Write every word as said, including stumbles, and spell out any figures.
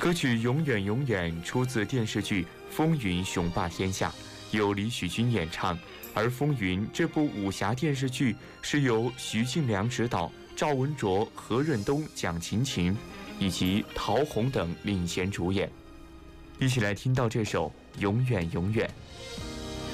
歌曲《永远永远》出自电视剧《风云雄霸天下》，由李许君演唱。而《风云》这部武侠电视剧是由徐静良执导，赵文卓、何润东、蒋勤勤以及陶虹等领衔主演。一起来听到这首《永远永远》。